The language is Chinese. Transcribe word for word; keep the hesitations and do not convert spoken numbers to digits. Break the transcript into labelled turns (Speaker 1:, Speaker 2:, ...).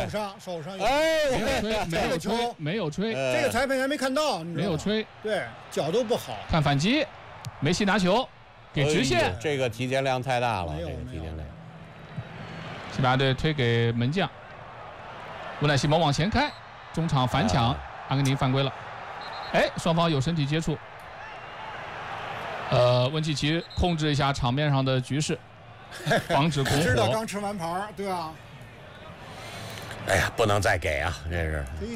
Speaker 1: 手上手上，
Speaker 2: 哎，
Speaker 3: 没有吹，没有吹，没有吹，
Speaker 1: 这个裁判员没看到，
Speaker 3: 没有吹，
Speaker 1: 对，角度不好。
Speaker 3: 看反击，梅西拿球给直线，
Speaker 2: 这个提前量太大了，这个提前量。
Speaker 3: 西班牙队推给门将，乌奈西蒙往前开，中场反抢，阿根廷犯规了。哎，双方有身体接触。呃，温契奇控制一下场面上的局势，防止拱火。
Speaker 1: 知道刚吃完盘，对吧？
Speaker 2: 哎呀，不能再给啊！这是。